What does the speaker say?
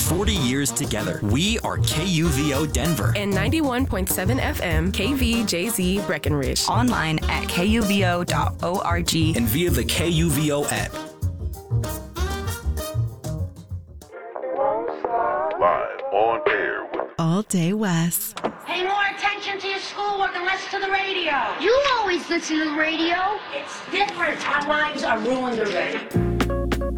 40 years together. We are KUVO Denver. And 91.7 FM, KVJZ Breckenridge. Online at kuvo.org. And via the KUVO app. Live on air with All Day West. Pay more attention to your schoolwork and less to the radio. You always listen to the radio. It's different. Our lives are ruined already.